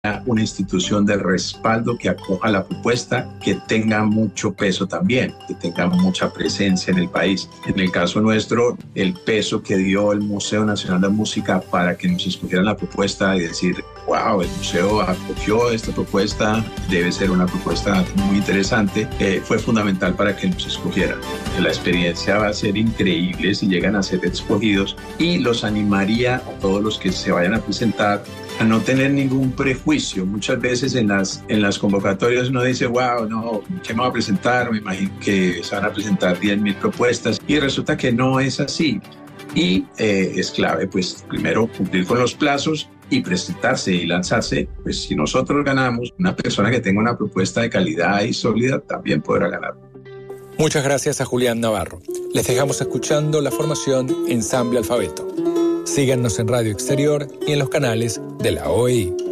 una institución de respaldo que acoja la propuesta, que tenga mucho peso también, que tenga mucha presencia en el país. En el caso nuestro, el peso que dio el Museo Nacional de Música para que nos escogieran la propuesta y decir, wow, el museo acogió esta propuesta, debe ser una propuesta muy interesante, fue fundamental para que nos escogieran. La experiencia va a ser increíble si llegan a ser escogidos, y los animaría a todos los que se vayan a presentar a no tener ningún prejuicio. Muchas veces en las convocatorias uno dice, wow, no, ¿qué me va a presentar? Me imagino que se van a presentar 10,000 propuestas, y resulta que no es así. Y es clave, pues, primero cumplir con los plazos y presentarse y lanzarse. Pues si nosotros ganamos, una persona que tenga una propuesta de calidad y sólida también podrá ganar. Muchas gracias a Julián Navarro. Les dejamos escuchando la formación Ensamble Alfabeto. Síganos en Radio Exterior y en los canales de la OEI.